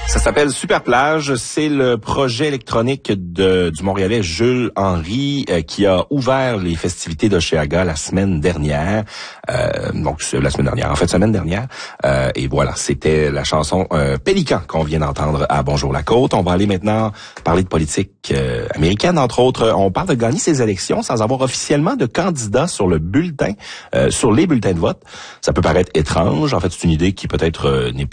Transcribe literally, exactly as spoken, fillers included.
Ça s'appelle Super Plage. C'est le projet électronique de, du Montréalais Jules Henry euh, qui a ouvert les festivités d'Oshéaga la semaine dernière. Euh, donc, la semaine dernière, en fait, semaine dernière. Euh, et voilà, c'était la chanson euh, Pélican qu'on vient d'entendre à Bonjour la Côte. On va aller maintenant parler de politique euh, américaine, entre autres. On parle de gagner ces élections sans avoir officiellement de candidat sur le bulletin, euh, sur les bulletins de vote. Ça peut paraître étrange. En fait, c'est une idée qui peut-être euh, n'est